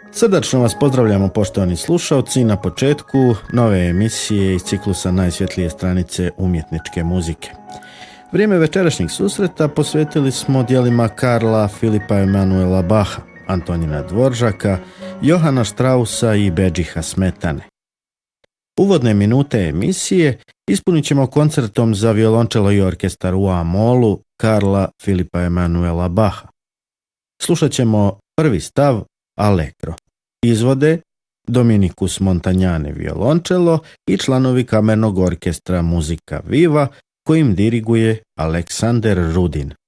Srdačno vas pozdravljamo, poštovani slušalci, na početku nove emisije iz ciklusa Najsvjetlije stranice umjetničke muzike. Vrijeme večerašnjih susreta posvetili smo djelima Karla Filipa Emanuela Bacha, Antonina Dvoržaka, Johana Straussa i Bedžiha Smetane. Uvodne minute emisije ispunit ćemo koncertom za violončelo i orkestar u A-molu Karla Filipa Emanuela Bacha. Slušat ćemo prvi stav Allegro. Izvode Dominikus Montagnane violončelo i članovi kamernog orkestra Muzika Viva, kojim diriguje Aleksander Rudin.